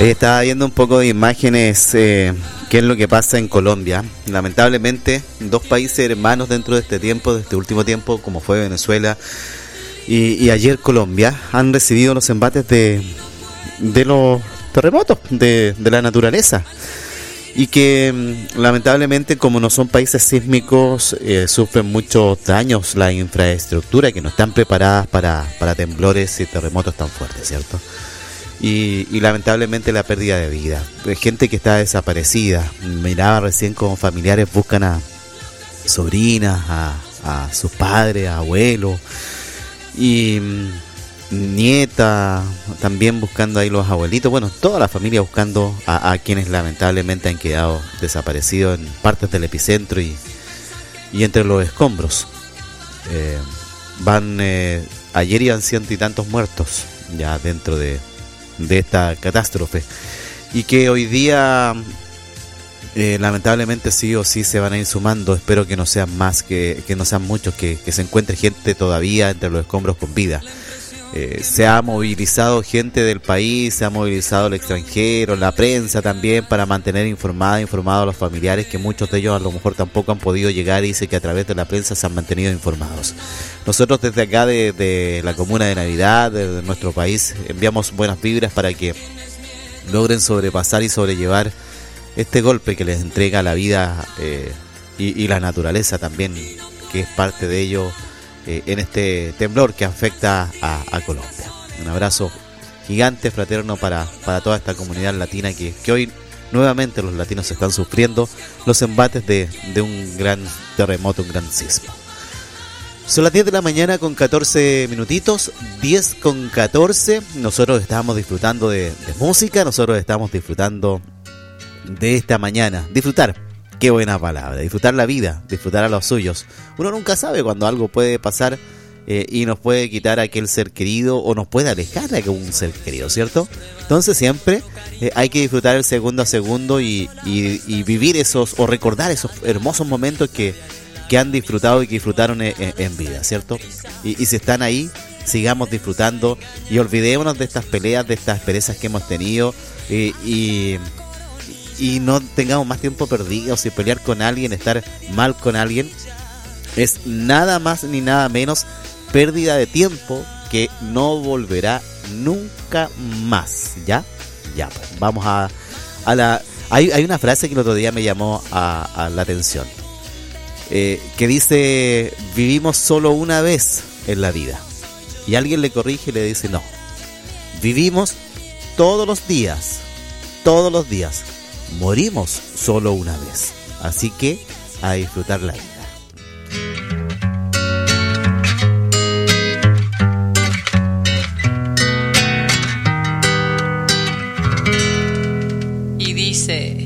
Estaba viendo un poco de imágenes, qué es lo que pasa en Colombia. Lamentablemente, dos países hermanos dentro de este tiempo, de este último tiempo, como fue Venezuela y ayer Colombia, han recibido los embates de los terremotos de la naturaleza. Y que lamentablemente, como no son países sísmicos, sufren muchos daños la infraestructura, que no están preparadas para temblores y terremotos tan fuertes, ¿cierto? Y lamentablemente la pérdida de vida, gente que está desaparecida. Miraba recién como familiares buscan a sobrinas, a sus padres, a abuelos y nieta, también buscando ahí los abuelitos. Bueno, toda la familia buscando a quienes lamentablemente han quedado desaparecidos en partes del epicentro y entre los escombros. Ayer iban 100 y tantos muertos ya dentro de esta catástrofe, y que hoy día lamentablemente sí o sí se van a ir sumando. Espero que no sean más, que no sean muchos, que se encuentre gente todavía entre los escombros con vida. Se ha movilizado gente del país, se ha movilizado el extranjero, la prensa también, para mantener informados a los familiares, que muchos de ellos a lo mejor tampoco han podido llegar, y dice que a través de la prensa se han mantenido informados. Nosotros desde acá de la Comuna de Navidad, de nuestro país, enviamos buenas vibras para que logren sobrepasar y sobrellevar este golpe que les entrega la vida y la naturaleza también, que es parte de ello. En este temblor que afecta a Colombia. Un abrazo gigante, fraterno para toda esta comunidad latina que hoy nuevamente los latinos están sufriendo los embates de un gran terremoto, un gran sismo. Son las 10 de la mañana con 14 minutitos, 10 con 14. Nosotros estamos disfrutando de música, nosotros estamos disfrutando de esta mañana. Disfrutar. Qué buena palabra, disfrutar la vida, disfrutar a los suyos. Uno nunca sabe cuando algo puede pasar y nos puede quitar a aquel ser querido, o nos puede alejar de un ser querido, ¿cierto? Entonces siempre hay que disfrutar el segundo a segundo y vivir esos, o recordar esos hermosos momentos que han disfrutado y que disfrutaron en vida, ¿cierto? Y si están ahí, sigamos disfrutando y olvidémonos de estas peleas, de estas perezas que hemos tenido y no tengamos más tiempo perdido. Si pelear con alguien, estar mal con alguien, es nada más ni nada menos pérdida de tiempo que no volverá nunca más. ¿Ya? Pues, vamos a la... Hay una frase que el otro día me llamó a la atención, que dice: vivimos solo una vez en la vida. Y alguien le corrige y le dice: no, vivimos todos los días. Morimos solo una vez. Así que a disfrutar la vida. Y dice: